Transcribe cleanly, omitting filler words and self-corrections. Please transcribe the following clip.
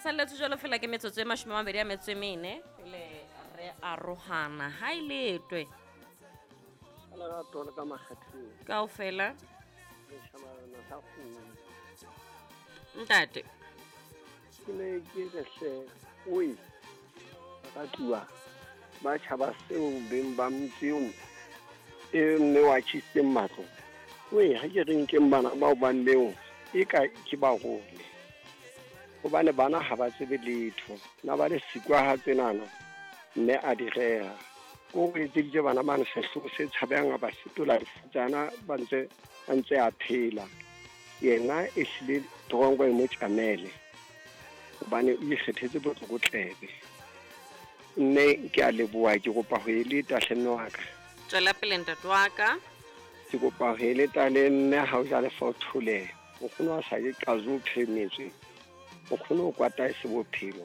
salletse jalo fela ke metsotso e 24 pele re arohana ha iletwe ala tole ka makgatheng kaofela le shamarana sa kgone ntate ke ne ke rehle oi ka tluwa ba tshaba seo beng ba mtseo e nne wa tshitseng matlo oi ha ke reng ke bana ba bang beo e ka ke ba gole hobane bana ha ba tsebe letho na ba le sikwa ha tsenana mme a di reha ko re tseditse bana ba sehloho se tshabang ba setola difutsana ba ntse a phela yena e hlile torongo e mo tsamele hobane o ikgethetse botlokotlebe nne ke a leboha ke kopa ho eleta hlenne wa ka tswela pele ntate wa ka ke kopa ho eleta le nne ha o ja le fothole o kgona sa ke qazo phemetswe o kgona ho kwata se bophelo